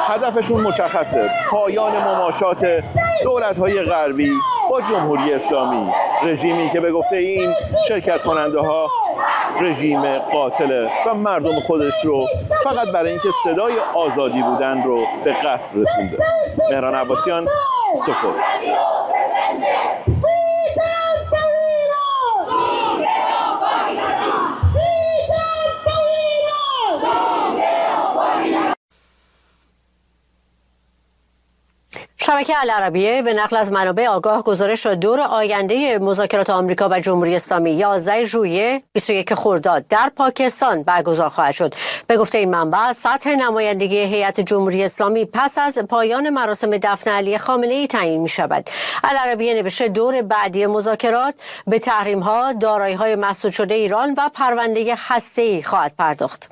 هدفشون مشخصه: پایان مماشات دولت‌های غربی با جمهوری اسلامی، رژیمی که به گفته این شرکت کننده ها رژیم قاتله و مردم خودش رو فقط برای اینکه صدای آزادی بودن رو به قتل رسونده. مهران عباسیان، سکوت. شبکه العربیه به نقل از منابع آگاه گزارش داد دور آینده مذاکرات آمریکا و جمهوری اسلامی 11 ژوئیه 21 خرداد در پاکستان برگزار خواهد شد. به گفته این منبع، سطح نمایندگی هیئت جمهوری اسلامی پس از پایان مراسم دفن علی خامنه‌ای تعیین می شود. العربیه نوشته دور بعدی مذاکرات به تحریم‌ها، دارایی‌های مسدود شده ایران و پرونده هسته‌ای خواهد پرداخت.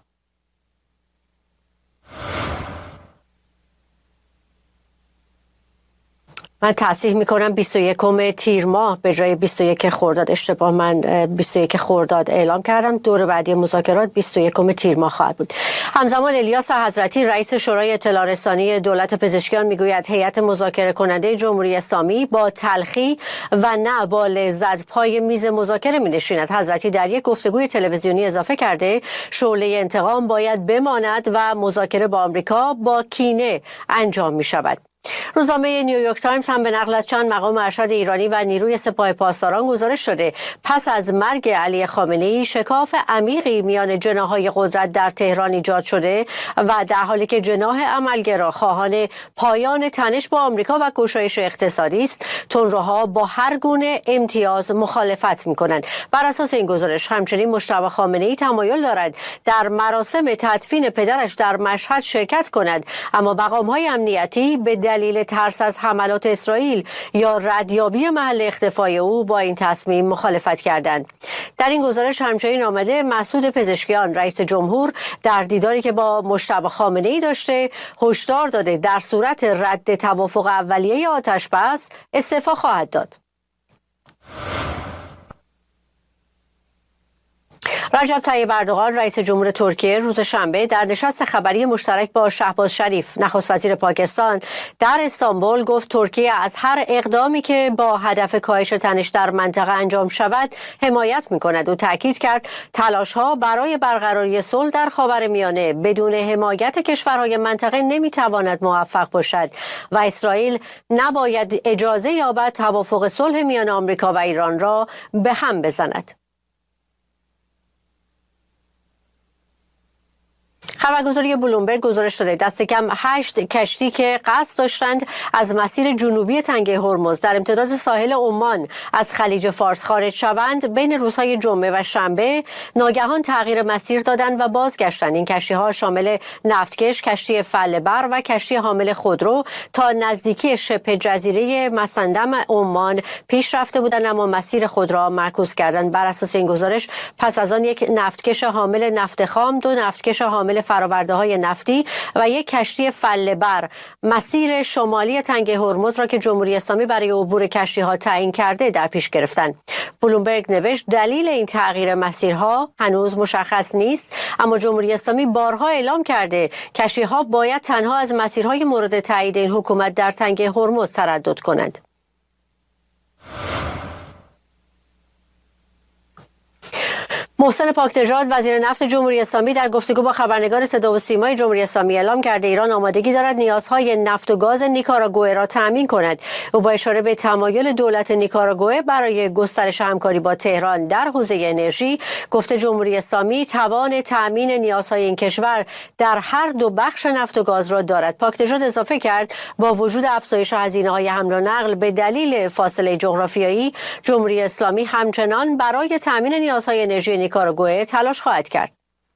من تصحیح میکنم 21 تیر ماه به جای 21 خرداد، اشتباه، من 21 خرداد اعلام کردم. دور بعدی مذاکرات 21 تیر ماه خواهد بود. همزمان الیاس حضرتی رئیس شورای اطلاع رسانی دولت پزشکیان میگوید هیئت مذاکره کننده جمهوری اسلامی با تلخی و نه با لذت پای میز مذاکره مینشیند. حضرتی در یک گفتگوی تلویزیونی اضافه کرده شعله انتقام باید بماند و مذاکره با آمریکا با کینه انجام میشود. روزنامه نیویورک تایمز هم به نقل از چند مقام ارشد ایرانی و نیروی سپاه پاسداران گزارش شده پس از مرگ علی خامنه‌ای شکاف عمیقی میان جناح‌های قدرت در تهران ایجاد شده و در حالی که جناح عملگرا خواهان پایان تنش با آمریکا و گشایش اقتصادی است، تندروها با هر گونه امتیاز مخالفت می‌کنند. بر اساس این گزارش همچنین مجتبی خامنه‌ای تمایل دارد در مراسم تدفین پدرش در مشهد شرکت کند، اما مقام‌های امنیتی به دلیل ترس از حملات اسرائیل یا ردیابی محل اختفای او با این تصمیم مخالفت کردند. در این گزارش همچنین آمده مسعود پزشکیان رئیس جمهور در دیداری که با مجتبی خامنه‌ای داشته هشدار داده در صورت رد توافق اولیه آتش‌بس استعفا خواهد داد. رجب طیب اردوغان رئیس جمهور ترکیه روز شنبه در نشست خبری مشترک با شهباز شریف نخست وزیر پاکستان در استانبول گفت ترکیه از هر اقدامی که با هدف کاهش تنش در منطقه انجام شود حمایت می‌کند. او تاکید کرد تلاش‌ها برای برقراری صلح در خاورمیانه بدون حمایت کشورهای منطقه نمی‌تواند موفق باشد و اسرائیل نباید اجازه یابد توافق صلح میان آمریکا و ایران را به هم بزند. خبرگزاری بلومبرگ گزارش داده دست کم 8 کشتی که قصد داشتند از مسیر جنوبی تنگه هرمز در امتداد ساحل عمان از خلیج فارس خارج شوند بین روزهای جمعه و شنبه ناگهان تغییر مسیر دادند و بازگشتند. این کشتی‌ها شامل نفتکش، کشتی فله‌بر و کشتی حامل خودرو تا نزدیکی شبه جزیره مسندم عمان پیش رفته بودند، اما مسیر خود را معکوس کردند. بر اساس این گزارش پس از آن یک نفتکش حامل نفت خام، 2 نفتکش حامل فرآورده‌های نفتی و یک کشتی فله‌بر مسیر شمالی تنگه هرمز را که جمهوری اسلامی برای عبور کشتی‌ها تعیین کرده در پیش گرفتند. بلومبرگ نوشت دلیل این تغییر مسیرها هنوز مشخص نیست، اما جمهوری اسلامی بارها اعلام کرده کشتی‌ها باید تنها از مسیرهای مورد تایید این حکومت در تنگه هرمز تردد کنند. محسن پاک‌نژاد وزیر نفت جمهوری اسلامی در گفتگو با خبرنگار صدا و سیمای جمهوری اسلامی اعلام کرده ایران آمادگی دارد نیازهای نفت و گاز نیکاراگوئه را تأمین کند. او با اشاره به تمایل دولت نیکاراگوئه برای گسترش همکاری با تهران در حوزه انرژی گفته جمهوری اسلامی توان تأمین نیازهای این کشور در هر دو بخش نفت و گاز را دارد. پاک‌نژاد اضافه کرد با وجود افزایش هزینه‌های حمل و نقل به دلیل فاصله جغرافیایی، جمهوری اسلامی همچنان برای تأمین نیازهای انرژی نیکاراگوئه تلاش خواهد کرد.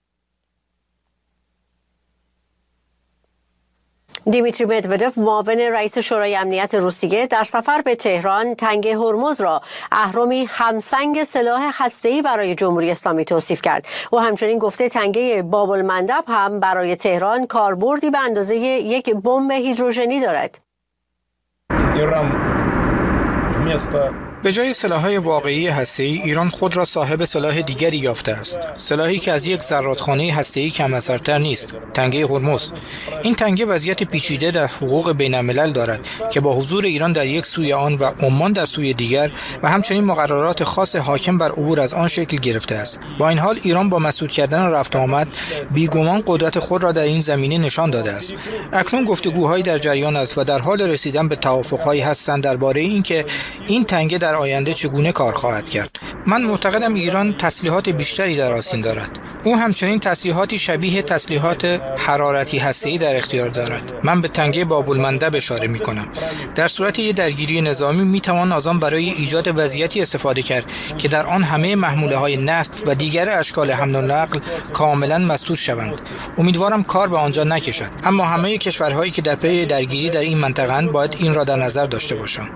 دیمیتری مدودف معاون رئیس شورای امنیت روسیه در سفر به تهران تنگه هرمز را اهرمی همسنگ سلاح هسته‌ای برای جمهوری اسلامی توصیف کرد. او همچنین گفته تنگه باب‌المندب هم برای تهران کاربردی به اندازه یک بمب هیدروژنی دارد. ایران به جای سلاح‌های واقعی هسته‌ای، ایران خود را صاحب سلاح دیگری یافته است. سلاحی که از یک زرادخانه هسته‌ای کم اثرتر نیست، تنگه هرمز. این تنگه وضعیت پیچیده در حقوق بین‌الملل دارد که با حضور ایران در یک سوی آن و عمان در سوی دیگر و همچنین مقررات خاص حاکم بر عبور از آن شکل گرفته است. با این حال ایران با مسدود کردن رفت آمد بیگمان قدرت خود را در این زمینه نشان داده است. اکنون گفتگوهایی در جریان است و در حال رسیدن به توافق‌هایی هستند درباره اینکه این تنگه در آینده چگونه کار خواهد کرد. من معتقدم ایران تسلیحات بیشتری در آستین دارد. او همچنین تسلیحاتی شبیه تسلیحات حرارتی هسته‌ای در اختیار دارد. من به تنگه باب‌المندب اشاره می‌کنم. در صورت یک درگیری نظامی می‌توان از آن برای ایجاد وضعیتی استفاده کرد که در آن همه محموله‌های نفت و دیگر اشکال حمل و نقل کاملاً مسدود شوند. امیدوارم کار به آنجا نکشد، اما همه کشورهایی که در پی درگیری در این منطقه‌اند باید این را در نظر داشته باشند.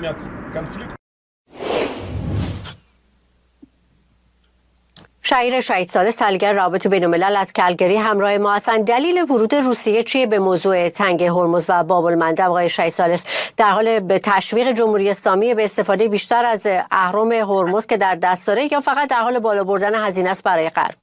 شهیر شهید ثالث تحلیلگر روابط بین‌الملل از کلگری همراه ما هستند. دلیل ورود روسیه چیه به موضوع تنگ هرمز و باب‌المندب؟ آقای شهید ثالث در حال به تشویق جمهوری اسلامی به استفاده بیشتر از اهرم هرمز که در دست داره یا فقط در حال بالا بردن هزینه است برای غرب؟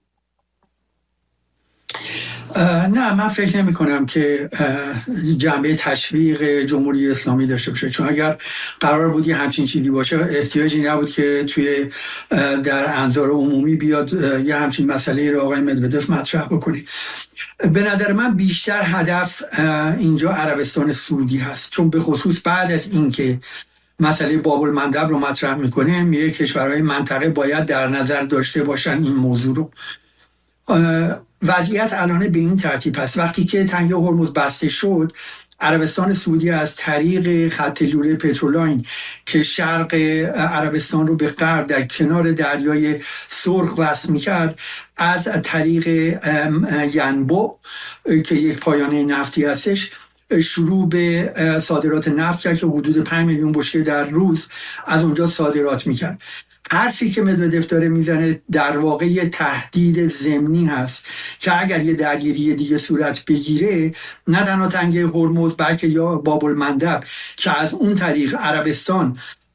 نه، من فکر نمی کنم که جنبه تشویق جمهوری اسلامی داشته باشه، چون اگر قرار بود یه همچین چیزی باشه احتیاجی نبود که در انظار عمومی بیاد یه همچین مسئله رو آقای مدودف مطرح بکنه. به نظر من بیشتر هدف اینجا عربستان سعودی هست، چون به خصوص بعد از اینکه مسئله باب‌المندب رو مطرح میکنه میگه کشورهای منطقه باید در نظر داشته باشن این موضوع رو. وضعیت الان به این ترتیب است: وقتی که تنگه هرمز بسته شد، عربستان سعودی از طریق خط لوله پترولاین که شرق عربستان رو به غرب در کنار دریای سرخ وصل می‌کرد، از طریق ینبع که یک پایانه نفتی هستش شروع به صادرات نفت کرد که حدود 5 میلیون بشکه در روز از اونجا صادرات می‌کرد. حرفی که مدودف داره میزنه در واقع یه تهدید ضمنی هست که اگر یه درگیری دیگه صورت بگیره، نه تنها تنگه هرمز بلکه یا باب‌المندب که از اون طریق عربستان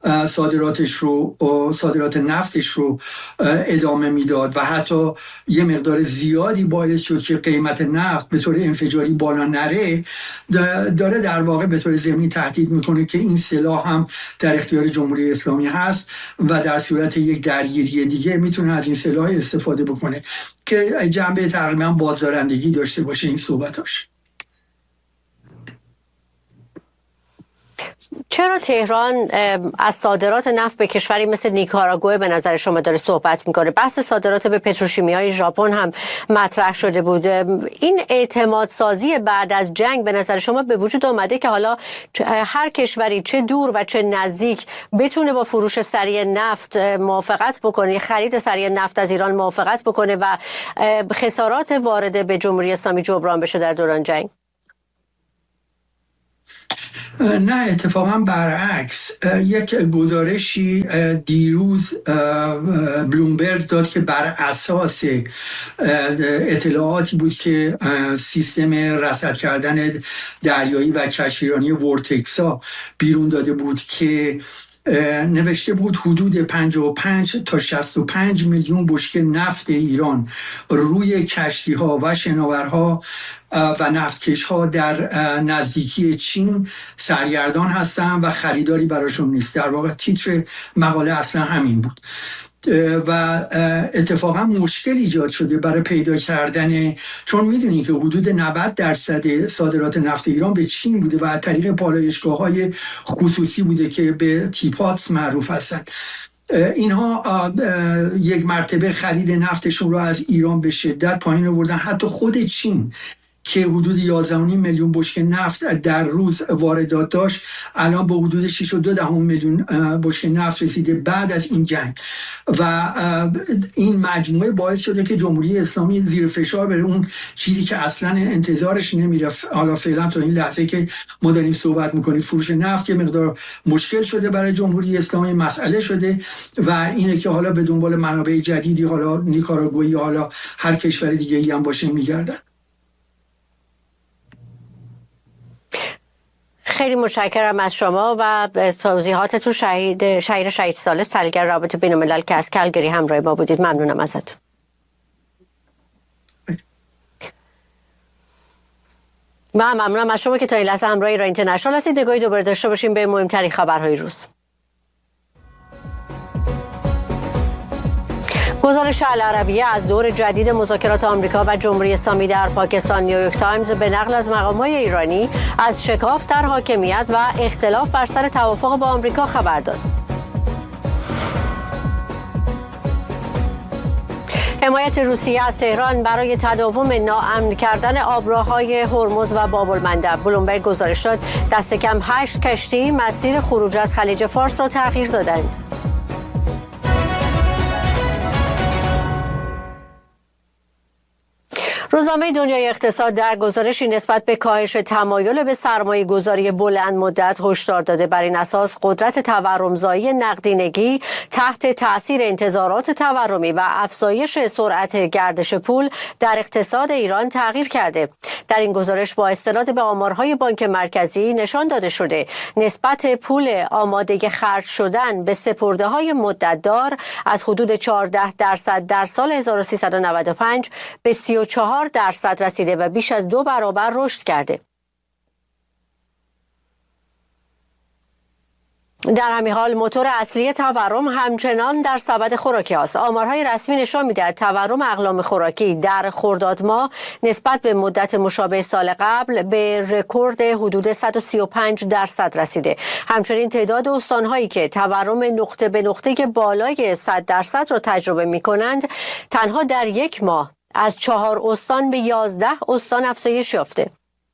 صادرات نفتش رو ادامه میداد و حتی یه مقدار زیادی باعث شد که قیمت نفت به طور انفجاری بالا نره، داره در واقع به طور ضمنی تهدید میکنه که این سلاح هم در اختیار جمهوری اسلامی هست و در صورت یک درگیری دیگه میتونه از این سلاح استفاده بکنه که جنبه تقریبا بازدارندگی داشته باشه این صحبتاش. چرا تهران از صادرات نفت به کشوری مثل نیکاراگوئه به نظر شما داره صحبت میکنه؟ بحث صادرات به پتروشیمیای ژاپن هم مطرح شده بود. این اعتماد سازی بعد از جنگ به نظر شما به وجود آمده که حالا هر کشوری چه دور و چه نزدیک بتونه با فروش سریع نفت موافقت بکنه، خرید سریع نفت از ایران موافقت بکنه و خسارات وارده به جمهوری اسلامی جبران بشه در دوران جنگ؟ نه، اتفاقا برعکس. یک گزارشی دیروز بلومبرگ داد که بر اساس اطلاعاتی بود که سیستم رصد کردن دریایی و کشتیرانی ورتکسا بیرون داده بود که نوشته بود حدود 55 تا 65 میلیون بشکه نفت ایران روی کشتی‌ها و شناورها و نفتکش‌ها در نزدیکی چین سرگردان هستن و خریداری براشون نیست. در واقع تیتر مقاله اصلا همین بود و اتفاقا مشکل ایجاد شده برای پیدا کردن، چون میدونید که حدود 90% صادرات نفت ایران به چین بوده و از طریق پالایشگاه‌های خصوصی بوده که به تیپاتس معروف هستن. اینها یک مرتبه خرید نفتشون رو از ایران به شدت پایین آوردن. حتی خود چین که حدود 11.5 میلیون بشکه نفت در روز واردات داشت، الان به حدود 6.2 میلیون بشکه نفت رسیده بعد از این جنگ و این مجموعه باعث شده که جمهوری اسلامی زیر فشار بره. اون چیزی که اصلا انتظارش نمیرفت حالا فعلا تا این لحظه که ما داریم صحبت میکنیم، فروش نفت یه مقدار مشکل شده برای جمهوری اسلامی، مسئله شده و اینه که حالا به دنبال منابع جدیدی، حالا نیکاراگوئه یا حالا هر کشور دیگه ای هم باشه میگردن. خیلی متشکرم از شما و توضیحاتتون. شهید ساله، سالگر رابطه بین‌الملل که از کلگری همراه ما بودید. ممنونم ازتون. ممنونم از شما که تا این لحظه همراه ایران اینترنشنال هستید. نگاهی دوباره داشته باشیم به مهمترین خبرهای روز. گزارش العربیه از دور جدید مذاکرات آمریکا و جمهوری اسلامی در پاکستان، نیویورک تایمز به نقل از مقام‌های ایرانی از شکاف در حاکمیت و اختلاف بر سر توافق با آمریکا خبر داد. حمایت روسیه از تهران برای تداوم ناامن کردن آبراه‌های هرمز و باب‌المندب. بلومبرگ گزارش داد دست کم 8 کشتی مسیر خروج از خلیج فارس را تغییر دادند. روزنامه دنیای اقتصاد در گزارشی نسبت به کاهش تمایل به سرمایه گذاری بلند مدت هشدار داده. بر این اساس قدرت تورمزایی نقدینگی تحت تأثیر انتظارات تورمی و افزایش سرعت گردش پول در اقتصاد ایران تغییر کرده. در این گزارش با استناد به آمارهای بانک مرکزی نشان داده شده نسبت پول آماده خرج شدن به سپرده‌های مدتدار از حدود 14% در سال 1395 به 34% رسیده و بیش از 2 برابر رشد کرده. در همین حال موتور اصلی تورم همچنان در سبد خوراکی است. آمارهای رسمی نشان می‌دهد تورم اقلام خوراکی در خرداد ماه نسبت به مدت مشابه سال قبل به رکورد حدود 135% رسیده. همچنین تعداد استان‌هایی که تورم نقطه به نقطه بالای 100% را تجربه می‌کنند تنها در یک ماه از 4 استان به 11 استان افزایش یافته.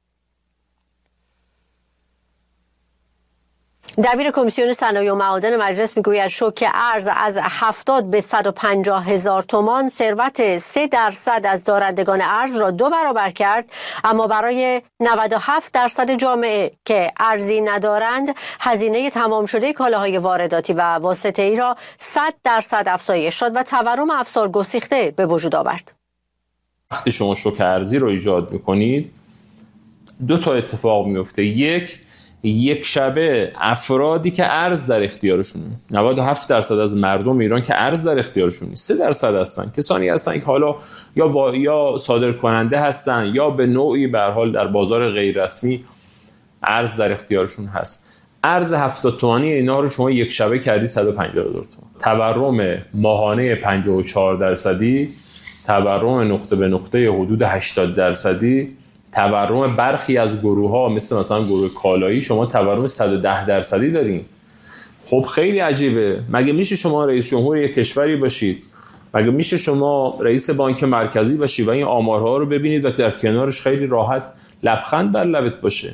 دبیر کمیسیون صنایع و معادن مجلس میگوید شوک ارز از 70 به 150 هزار تومان ثروت 3% از دارندگان ارز را 2 برابر کرد، اما برای 97% جامعه که ارزی ندارند هزینه تمام شده کالاهای وارداتی و واسطه‌ای را 100% افزایش شد و تورم افزار گسیخته به وجود آورد. وقتی شما شوک ارزی رو ایجاد میکنید 2 تا اتفاق میفته. یک شبه افرادی که ارز در اختیارشونه، 97% از مردم ایران که ارز در اختیارشون نیست، 3% هستن کسانی هستن که حالا یا صادر کننده هستن یا به نوعی به هر حال در بازار غیر رسمی ارز در اختیارشون هست. ارز 70 تومانی اینا رو شما یک شبه کردی 150,000 تومان. تورم ماهانه 54%، تورم نقطه به نقطه حدود 80%، تورم برخی از گروه‌ها مثلا گروه کالایی شما تورم 110% دارین. خب خیلی عجیبه. مگه میشه شما رئیس جمهور یک کشوری باشید؟ مگه میشه شما رئیس بانک مرکزی باشید و این آمارها رو ببینید و در کنارش خیلی راحت لبخند بر لبت باشه؟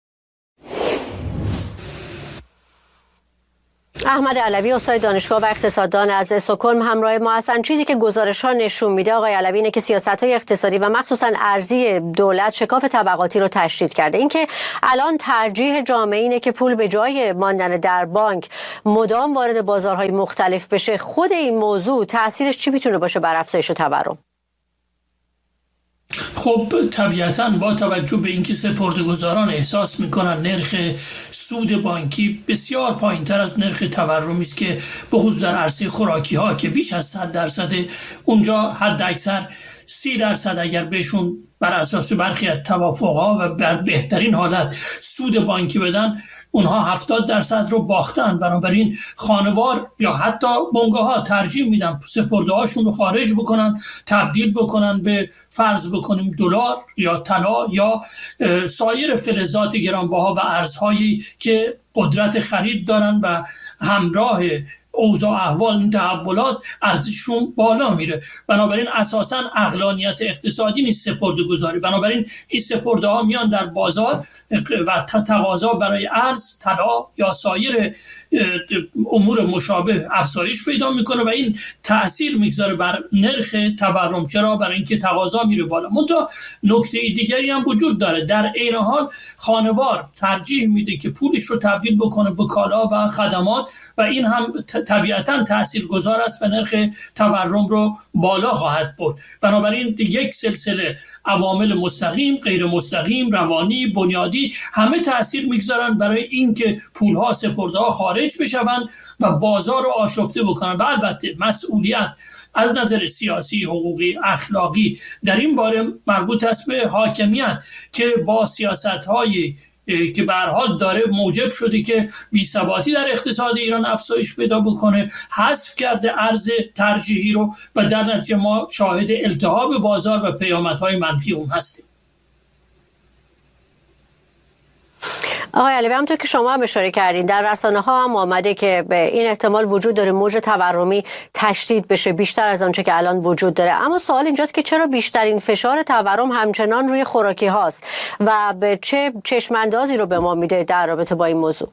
احمد علوی استاد دانشگاه و اقتصاددان از استکهلم همراه ما هستند. چیزی که گزارش‌ها نشون میده آقای علوی اینه که سیاست‌های اقتصادی و مخصوصا ارزی دولت شکاف طبقاتی رو تشدید کرده. اینکه الان ترجیح جامعه اینه که پول به جای ماندن در بانک مدام وارد بازارهای مختلف بشه، خود این موضوع تأثیرش چی میتونه باشه بر افزایش تورم؟ خب طبیعتاً با توجه به اینکه سپرده‌گذاران احساس میکنن نرخ سود بانکی بسیار پایین‌تر از نرخ تورمی است که بخصوص در عرصه خوراکی ها که بیش از 100%، اونجا حد اکثر 30% اگر بهشون بر اساس برخی از توافق‌ها و بر بهترین حالت سود بانکی بدن، اونها 70% رو باختن. بنابراین خانوار یا حتی بنگاه‌ها ترجیح میدن سپرده‌هاشون رو خارج بکنن، تبدیل بکنن به فرض بکنیم دلار یا طلا یا سایر فلزات گرانبها و ارزهایی که قدرت خرید دارن و همراه اوضاع احوال این تحولات ارزششون بالا میره. بنابراین اساساً عقلانیت اقتصادی نیست سپرده‌گذاری. بنابراین این سپرده ها میان در بازار و تقاضا برای ارز، طلا یا سایر امور مشابه افزایش پیدا میکنه و این تأثیر میگذاره بر نرخ تورم. چرا؟ برای اینکه تقاضا میره بالا. منتها نکته دیگری هم وجود داره. در عین حال خانوار ترجیح میده که پولش رو تبدیل بکنه به کالا و خدمات و این هم طبیعتاً تاثیرگذار است و نرخ تورم رو بالا خواهد برد. بنابراین یک سلسله عوامل مستقیم، غیر مستقیم، روانی، بنیادی همه تاثیر میگذارن برای اینکه پولها، سپرده‌ها خارج بشوند و بازار رو آشفته بکنن. و البته مسئولیت از نظر سیاسی، حقوقی، اخلاقی در این باره مربوط است به حاکمیت که با سیاست‌های که به هر حال داره موجب شده که بی‌ثباتی در اقتصاد ایران افزایش پیدا بکنه، حذف کرده ارز ترجیحی رو و در نتیجه ما شاهد التهاب بازار و پیامدهای منفی اون هستیم. آقای علیوی، همونطور که شما هم اشاره کردین در رسانه ها هم آمده که به این احتمال وجود داره موج تورمی تشدید بشه بیشتر از آنچه که الان وجود داره. اما سوال اینجاست که چرا بیشترین فشار تورم همچنان روی خوراکی هاست و به چه چشماندازی رو به ما میده در رابطه با این موضوع؟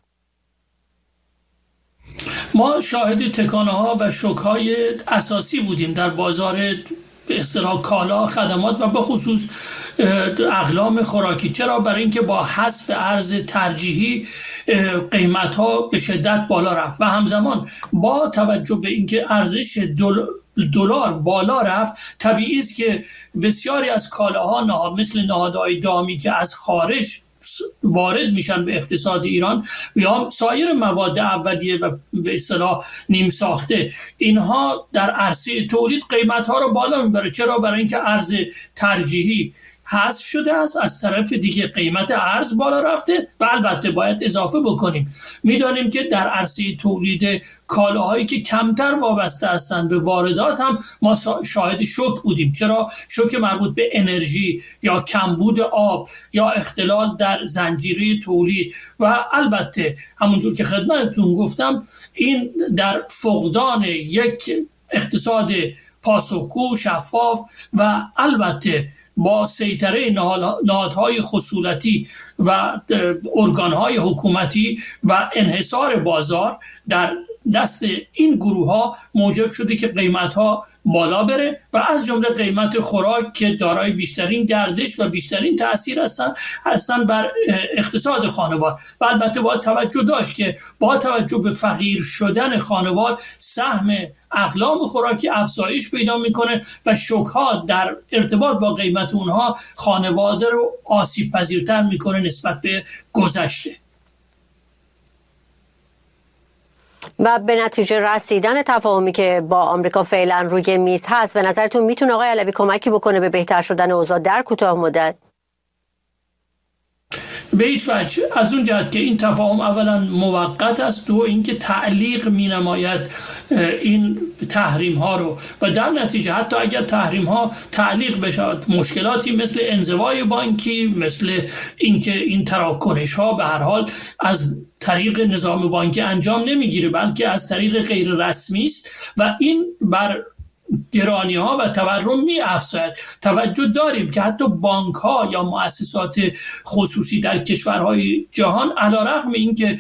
ما شاهد تکانه ها و شوک های اساسی بودیم در بازار به اصطلاح کالا، خدمات و به خصوص اقلام خوراکی. چرا؟ برای اینکه با حذف ارز ترجیحی قیمت ها به شدت بالا رفت و همزمان با توجه به اینکه ارزش دلار بالا رفت، طبیعی است که بسیاری از کالاها مثل نهادهای دامی که از خارج وارد میشن به اقتصاد ایران یا سایر مواد اولیه و به اصطلاح نیم ساخته، اینها در عرصه تولید قیمت‌ها رو بالا میبره. چرا؟ برای اینکه ارز ترجیحی حذف شده است، از طرف دیگه قیمت ارز بالا رفته و البته باید اضافه بکنیم میدانیم که در عرصه تولید کالاهایی که کمتر وابسته هستند به واردات هم ما شاهد شوک بودیم. چرا؟ شوک مربوط به انرژی یا کمبود آب یا اختلال در زنجیره تولید و البته همونجور که خدمتتون گفتم این در فقدان یک اقتصاد پاسخگو، شفاف و البته با سیطره نهادهای خصولتی و ارگانهای حکومتی و انحصار بازار در دست این گروه ها موجب شده که قیمت ها بالا بره و از جمله قیمت خوراک که دارای بیشترین گردش و بیشترین تأثیر هستن بر اقتصاد خانوار. و البته باید توجه داشت که با توجه به فقیر شدن خانوار سهم اقلام خوراکی افزایش پیدا میکنه و شوک ها در ارتباط با قیمت اونها خانواده رو آسیب پذیرتر میکنه نسبت به گذشته. و به نتیجه رسیدن تفاهمی که با آمریکا فعلا روی میز هست، به نظرتون میتونه آقای علوی کمکی بکنه به بهتر شدن اوضاع در کوتاه مدت؟ به هیچ وجه، از اون جهت که این تفاهم اولا موقت است، دو اینکه تعلیق مینماید این تحریم ها رو و در نتیجه حتی اگر تحریم ها تعلیق بشود مشکلاتی مثل انزوای بانکی، مثل اینکه این تراکنش ها به هر حال از طریق نظام بانکی انجام نمیگیره بلکه از طریق غیر رسمی است و این بر گرانی ها و تورم می افزاید. توجه داریم که حتی بانک ها یا مؤسسات خصوصی در کشورهای جهان علیرغم اینکه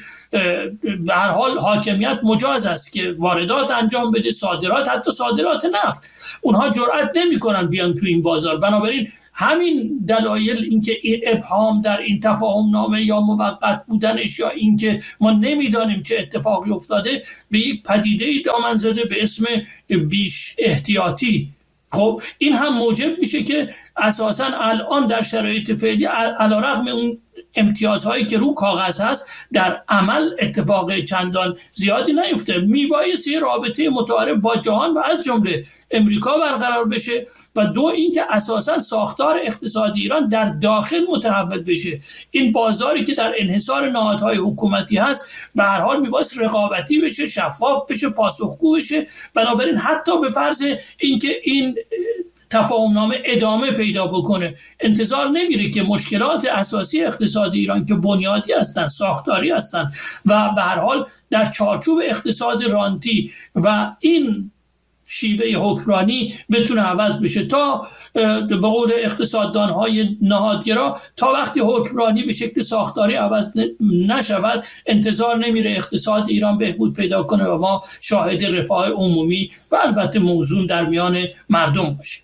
به هر حال حاکمیت مجاز است که واردات انجام بده، صادرات، حتی صادرات نفت، اونها جرئت نمی‌کنن بیان تو این بازار. بنابراین همین دلایل، اینکه ابهام در این تفاهم نامه یا موقت بودنش یا اینکه ما نمیدانیم چه اتفاقی افتاده، به یک پدیده‌ای دامن زده به اسم بیش احتیاطی. خب این هم موجب میشه که اساساً الان در شرایط فعلی علیرغم اون امتیازهایی که رو کاغذ هست در عمل اتفاق چندان زیادی نیفته. میبایستی رابطه متعارف با جهان و از جمله امریکا برقرار بشه و دو اینکه اساساً ساختار اقتصادی ایران در داخل متحول بشه. این بازاری که در انحصار نهادهای حکومتی هست به هر حال میبایست رقابتی بشه، شفاف بشه، پاسخگو بشه. بنابراین حتی به فرض اینکه این تفاهم نامه ادامه پیدا بکنه، انتظار نمیره که مشکلات اساسی اقتصاد ایران که بنیادی هستن، ساختاری هستن و به هر حال در چارچوب اقتصاد رانتی و این شیوه حکمرانی بتونه عوض بشه. تا به قول اقتصاددان‌های نهادگرا، تا وقتی حکمرانی به شکل ساختاری عوض نشود انتظار نمیره اقتصاد ایران بهبود پیدا کنه و ما شاهد رفاه عمومی و البته موزون در میان مردم باشیم.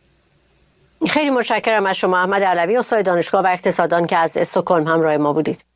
خیلی متشکرم از شما احمد علوی، استاد دانشگاه و اقتصاددان که از استکهلم همراه ما بودید.